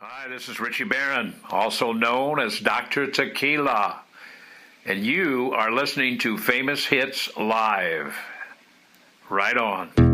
Hi, this is Richie Barron, also known as Dr. Tequila, and you are listening to Famous Hits Live. Right on.